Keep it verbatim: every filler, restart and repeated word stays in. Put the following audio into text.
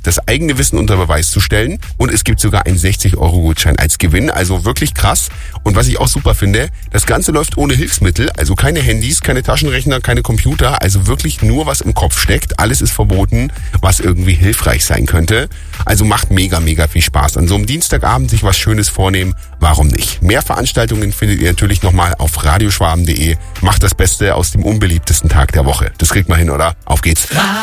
das eigene Wissen unter Beweis zu stellen. Und es gibt sogar einen sechzig Euro Gutschein als Gewinn. Also wirklich krass. Und was ich auch super finde, das Ganze läuft ohne Hilfsmittel. Also keine Handys, keine Taschenrechner, keine Computer. Also wirklich nur, was im Kopf steckt. Alles ist verboten, was irgendwie hilfreich sein könnte. Also macht mega, mega viel Spaß. An so einem Dienstagabend sich was Schönes vornehmen. Warum nicht? Mehr Veranstaltungen findet ihr natürlich nochmal auf radioschwaben punkt de. Macht das Beste aus dem unbeliebtesten Tag der Woche. Das kriegt man hin, oder? Auf geht's.